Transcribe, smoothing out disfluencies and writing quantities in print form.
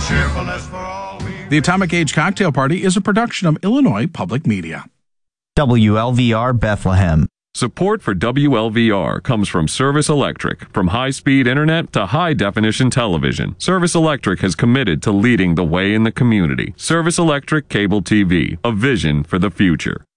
Cheerfulness for all we... The Atomic Age Cocktail Party is a production of Illinois Public Media. WLVR Bethlehem. Support for WLVR comes from Service Electric. From high-speed internet to high-definition television, Service Electric has committed to leading the way in the community. Service Electric Cable TV, a vision for the future.